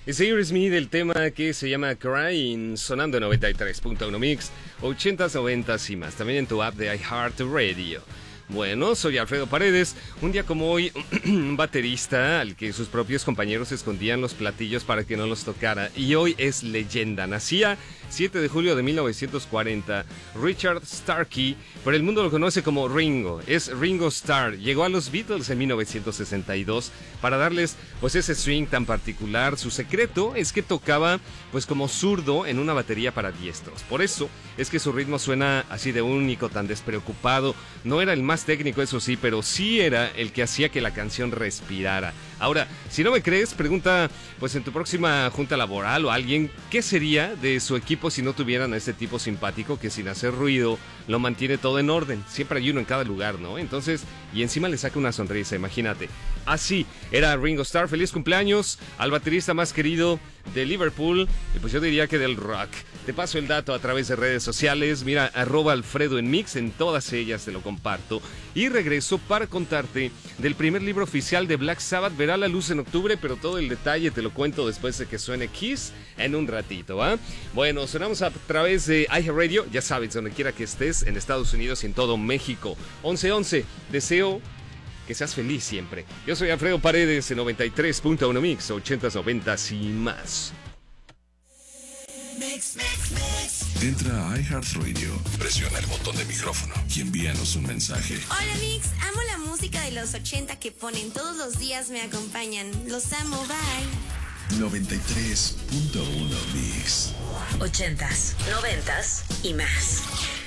Es Aerosmith del tema que se llama Crying, sonando en 93.1 Mix, 80s, 90s y más. También en tu app de iHeartRadio. Bueno, soy Alfredo Paredes. Un día como hoy, un baterista al que sus propios compañeros escondían los platillos para que no los tocara. Y hoy es leyenda. Nacía 7 de julio de 1940, Richard Starkey, pero el mundo lo conoce como Ringo. Es Ringo Starr. Llegó a los Beatles en 1962 para darles pues ese swing tan particular. Su secreto es que tocaba pues como zurdo en una batería para diestros. Por eso es que su ritmo suena así de único, tan despreocupado. No era el más técnico, eso sí, pero sí era el que hacía que la canción respirara. Ahora, si no me crees, pregunta pues en tu próxima junta laboral o a alguien qué sería de su equipo si no tuvieran a este tipo simpático que sin hacer ruido lo mantiene todo en orden. Siempre hay uno en cada lugar, ¿no? Entonces, y encima le saca una sonrisa, imagínate. Así era Ringo Starr. Feliz cumpleaños al baterista más querido de Liverpool y pues yo diría que del rock. Te paso el dato a través de redes sociales. Mira, @Alfredo en Mix, en todas ellas te lo comparto. Y regreso para contarte del primer libro oficial de Black Sabbath. Verá la luz en octubre, pero todo el detalle te lo cuento después de que suene Kiss en un ratito, ¿va? Bueno, sonamos a través de iHeartRadio, ya sabes, donde quiera que estés, en Estados Unidos y en todo México. 11:11, deseo que seas feliz siempre. Yo soy Alfredo Paredes en 93.1 Mix, 80s, 90s y más. Entra a iHeartRadio, presiona el botón de micrófono y envíanos un mensaje. Hola Mix, amo la música de los 80 que ponen todos los días, me acompañan. Los amo, bye. 93.1 Mix. 80s, 90s y más.